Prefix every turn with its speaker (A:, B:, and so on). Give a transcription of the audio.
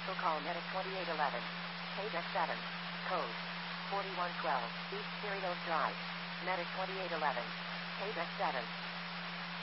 A: Vehicle call Medic 2811. Page X7. Code 4112. East Cerritos Drive. Medic 2811. Page X7.